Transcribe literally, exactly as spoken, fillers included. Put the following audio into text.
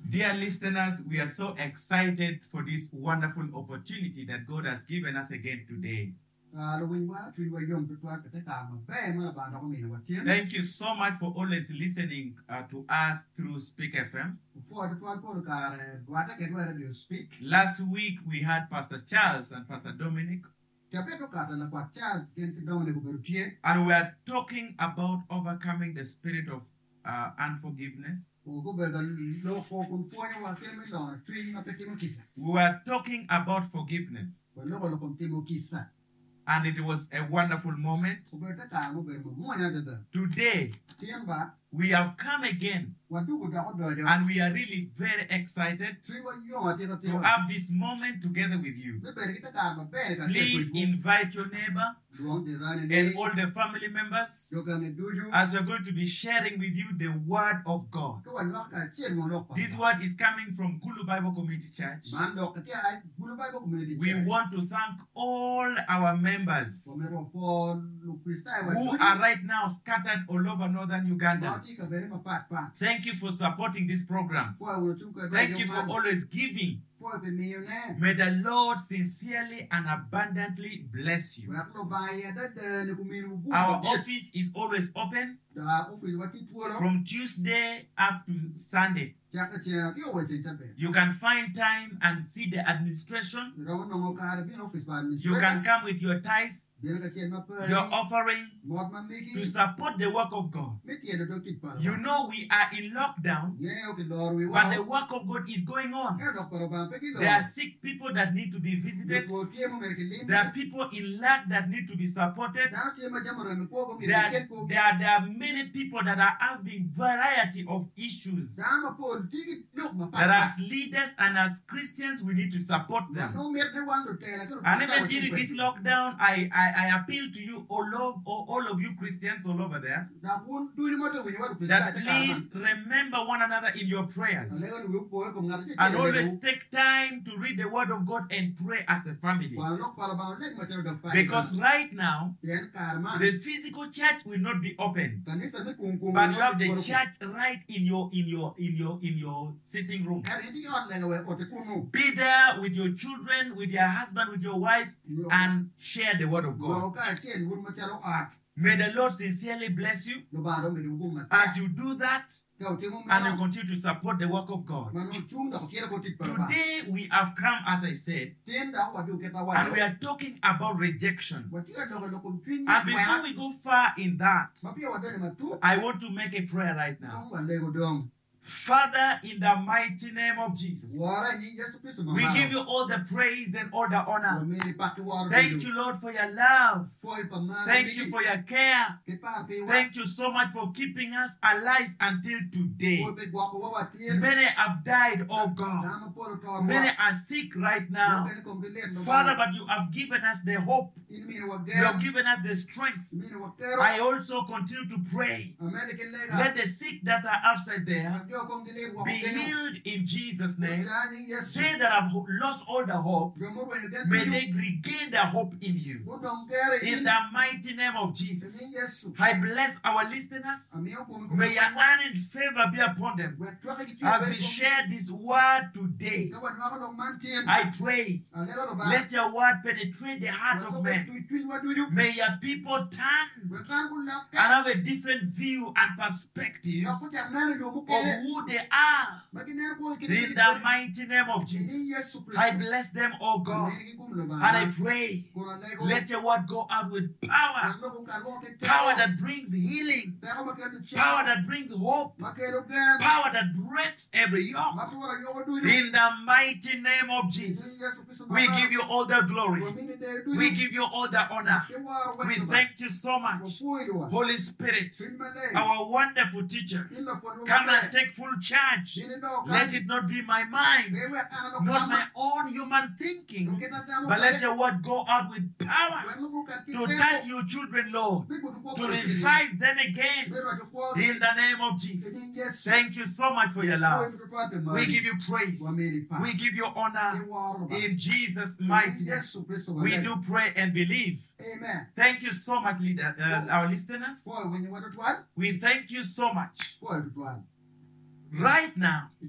Dear listeners, we are so excited for this wonderful opportunity that God has given us again today. Thank you so much for always listening uh, to us through Speak F M. Last week we had Pastor Charles and Pastor Dominic. And we are talking about overcoming the spirit of uh, unforgiveness. We were talking about forgiveness. And it was a wonderful moment. Today, we have come again. And we are really very excited to have this moment together with you. Please invite your neighbor and all the family members as we're going to be sharing with you the word of God. This word is coming from Kulu Bible Community Church. We want to thank all our members who are right now scattered all over northern Uganda. Thank you for supporting this program. Thank you for always giving. May the Lord sincerely and abundantly bless you. Our office is always open from Tuesday up to Sunday. You can find time and see the administration. You can come with your tithe, your offering, to support the work of God. You know we are in lockdown, but the work of God is going on. There are sick people that need to be visited. There are people in lack that need to be supported. There are, there are, there are many people that are having variety of issues. That as leaders and as Christians, we need to support them. And even during this lockdown, I, I I appeal to you, all of, all of you Christians all over there, that please remember one another in your prayers. And always take time to read the word of God and pray as a family. Because right now, the physical church will not be open. But you have the church right in your in your in your in your sitting room. Be there with your children, with your husband, with your wife, and share the word of God. May the Lord sincerely bless you as you do that and you continue to support the work of God. Today we have come, as I said, and we are talking about rejection. And before we go far in that, I want to make a prayer right now. Father, in the mighty name of Jesus, we give you all the praise and all the honor. Thank you, Lord, for your love. Thank you for your care. Thank you so much for keeping us alive until today. Many have died, oh God. Many are sick right now. Father, but you have given us the hope. You have given us the strength. I also continue to pray. Let the sick that are outside there be healed in Jesus' name. They that have lost all the hope, may they regain their hope in you. In the mighty name of Jesus, I bless our listeners. May your honor and favor be upon them as we share this word today. I pray, let your word penetrate the heart of men. May your people turn and have a different view and perspective of who they are. In the mighty name of Jesus, I bless them, oh God. And I pray, let your word go out with power. Power that brings healing. Power that brings hope. Power that breaks every yoke. In the mighty name of Jesus, we give you all the glory. We give you all the honor. We thank you so much. Holy Spirit, our wonderful teacher, come and take full charge. Let it not be my mind, not my own human thinking, but let your word go out with power to touch your children, Lord, to revive them again in the name of Jesus. Thank you so much for your love. We give you praise. We give you honor in Jesus' mighty name. We do pray and believe. Amen. Thank you so much, leader, uh, our listeners. We thank you so much. Right now,